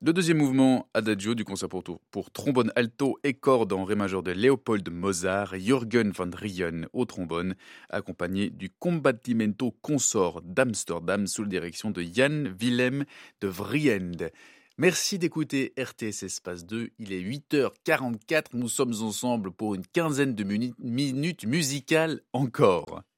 Le deuxième mouvement, Adagio du concert pour trombone alto et cordes en ré majeur de Léopold Mozart, Jürgen van Rielen au trombone, accompagné du Combattimento Consort d'Amsterdam sous la direction de Jan Willem de Vriend. Merci d'écouter RTS Espace 2, il est 8h44, nous sommes ensemble pour une quinzaine de minutes musicales encore.